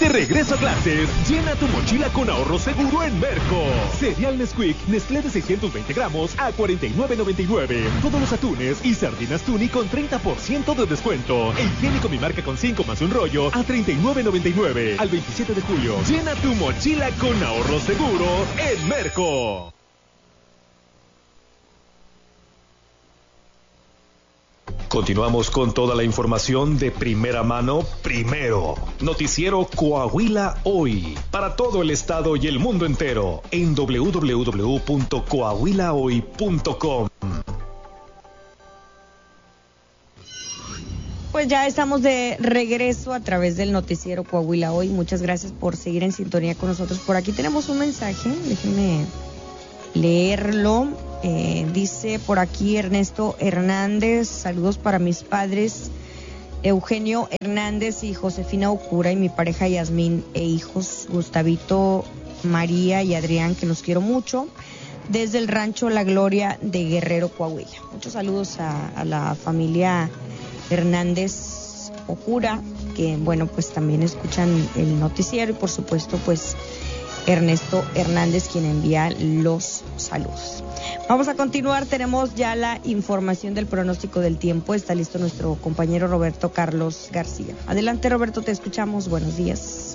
De regreso a clases, llena tu mochila con ahorro seguro en Merco. Cereal Nesquik, Nestlé de 620 gramos a $49.99. Todos los atunes y sardinas Tuni con 30% de descuento. E higiénico Mi Marca con 5 más un rollo a $39.99. Al 27 de julio, llena tu mochila con ahorro seguro en Merco. Continuamos con toda la información de primera mano, primero. Noticiero Coahuila Hoy. Para todo el estado y el mundo entero. En www.coahuilahoy.com. Pues ya estamos de regreso a través del noticiero Coahuila Hoy. Muchas gracias por seguir en sintonía con nosotros. Por aquí tenemos un mensaje. Déjenme leerlo. Dice por aquí Ernesto Hernández, saludos para mis padres Eugenio Hernández y Josefina Ocura y mi pareja Yasmín e hijos Gustavito, María y Adrián, que los quiero mucho, desde el rancho La Gloria de Guerrero, Coahuila. Muchos saludos a la familia Hernández Ocura, que bueno, pues también escuchan el noticiero, y por supuesto pues Ernesto Hernández, quien envía los saludos. Vamos a continuar, tenemos ya la información del pronóstico del tiempo. Está listo nuestro compañero Roberto Carlos García. Adelante, Roberto, te escuchamos. Buenos días.